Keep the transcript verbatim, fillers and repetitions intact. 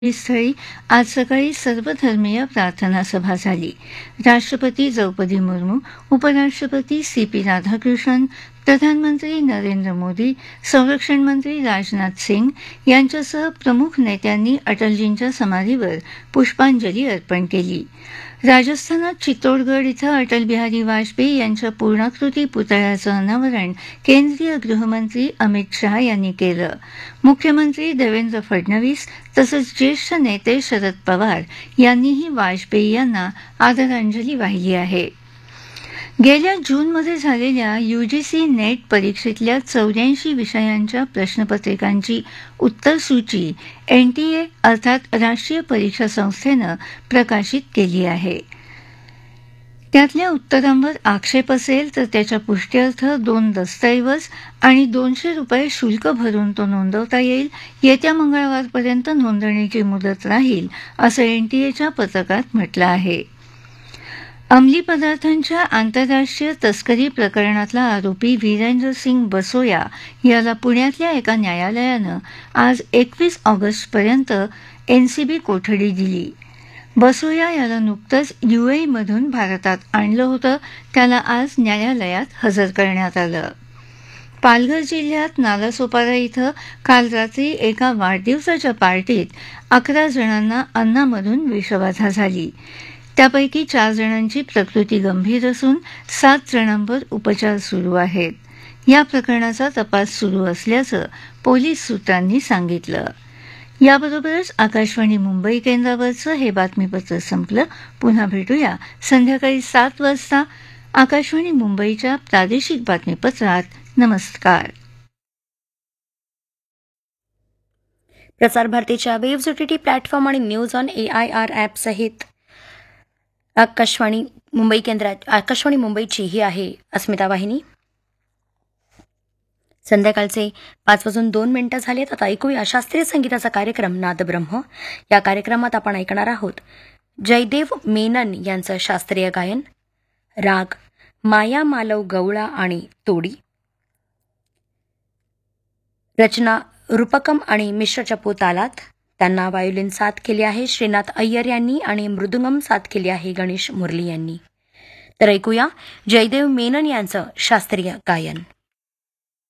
स्थळी आज सकाळी सर्वधर्मीय प्रार्थना सभा झाली. राष्ट्रपती द्रौपदी मुर्मू, उपराष्ट्रपती सी पी राधाकृष्णन, प्रधानमंत्री नरेंद्र मोदी, संरक्षण मंत्री राजनाथ सिंग यांच्यासह प्रमुख नेत्यांनी अटलजींच्या समाधीवर पुष्पांजली अर्पण केली. राजस्थानात चित्तोडगड इथं अटल बिहारी वाजपेयी यांच्या पूर्णाकृती पुतळ्याचं अनावरण केंद्रीय गृहमंत्री अमित शहा यांनी केलं. मुख्यमंत्री देवेंद्र फडणवीस तसंच ज्येष्ठ नेते शरद पवार यांनीही वाजपेयी यांना आदरांजली वाहिली आहे. गेल्या जूनमध्ये झालेल्या यूजीसी नेट परीक्षेतल्या चौऱ्याऐंशी विषयांच्या प्रश्नपत्रिकांची उत्तरसूची एनटीए अर्थात राष्ट्रीय परीक्षा संस्थेनं प्रकाशित केली आहे. त्यातल्या उत्तरांवर आक्षेप असेल तर त्याच्या पुष्ट्यर्थ दोन दस्तऐवज आणि दोनशे रुपये शुल्क भरून तो नोंदवता येईल. येत्या मंगळवारपर्यंत नोंदणीची मुदत राहील असं एनटीएच्या पत्रकात म्हटलं आहे. अंमली पदार्थांच्या आंतरराष्ट्रीय तस्करी प्रकरणातला आरोपी वीरेंद्र सिंग बसोया याला पुण्यातल्या एका न्यायालयानं आज एकवीस ऑगस्टपर्यंत एनसीबी कोठडी दिली. बसोया याला नुकतंच यूएईमधून भारतात आणलं होतं. त्याला आज न्यायालयात हजर करण्यात आलं. पालघर जिल्ह्यात नालासोपारा इथं काल रात्री एका वाढदिवसाच्या पार्टीत अकरा जणांना अन्नामधून विषबाधा झाली. त्यापैकी चार जणांची प्रकृती गंभीर असून सात जणांवर उपचार सुरू आहेत. या प्रकरणाचा तपास सुरू असल्याचं पोलीस सूत्रांनी सांगितलं. याबरोबरच आकाशवाणी मुंबई केंद्रावरचं हे बातमीपत्र संपलं. पुन्हा भेटूया संध्याकाळी सात वाजता आकाशवाणी मुंबईच्या प्रादेशिक बातमीपत्रात. नमस्कार. प्रसार भारतीच्या वेव्ज ओटीटी प्लॅटफॉर्म आणि news on A I R app सहित आकाशवाणी मुंबई केंद्रात आकाशवाणी मुंबईची ही आहे अस्मिता वाहिनी. संध्याकाळचे पाच वाजून दोन मिनिटं झालेत. आता ऐकूया शास्त्रीय संगीताचा कार्यक्रम नादब्रह्म. या कार्यक्रमात आपण ऐकणार आहोत जयदेव मेनन यांचं शास्त्रीय गायन. राग माया मालव गवळा आणि तोडी. रचना रूपकम आणि मिश्र चपू तालात. त्यांना वायोलिन साथ केली आहे श्रीनाथ अय्यर यांनी आणि मृदुंगम साथ केली आहे गणेश मुरली यांनी. तर ऐकूया जयदेव मेनन यांचं शास्त्रीय गायन.